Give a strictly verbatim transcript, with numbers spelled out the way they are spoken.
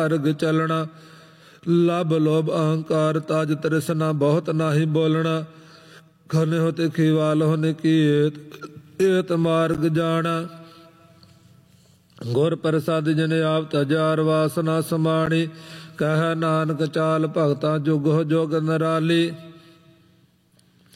ਮਾਰਗ ਚਲਣਾ। ਲਭ ਲੋਭ ਅਹੰਕਾਰ ਤਾਜ ਤ੍ਰਿਸ਼ਨਾ ਬਹੁਤ ਨਾਹੀ ਬੋਲਣਾ। ਖਨਿ ਤਿਖੀ ਵਾਲਹੁ ਨਿਕੀਏਤ ਏਤ ਮਾਰਗ ਜਾਣਾ। ਗੁਰ ਪ੍ਰਸਾਦਿ ਜਿਨ ਆਪ ਤਜਾਰ ਵਾਸਨਾ ਸਮਾਣੀ। ਕਹਿ ਨਾਨਕ ਚਾਲ ਭਗਤਾਂ ਜੁਗ ਜੁਗ ਨਰਾਲੀ।